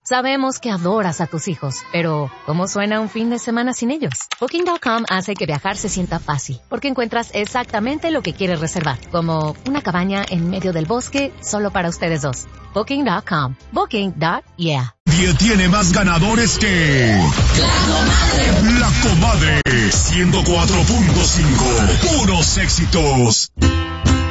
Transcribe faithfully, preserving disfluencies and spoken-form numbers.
Sabemos que adoras a tus hijos, pero ¿cómo suena un fin de semana sin ellos? Booking punto com hace que viajar se sienta fácil, porque encuentras exactamente lo que quieres reservar, como una cabaña en medio del bosque solo para ustedes dos. Booking punto com. Booking. Yeah. Nadie tiene más ganadores que... La Comadre. La Comadre. ciento cuatro punto cinco. Puros éxitos.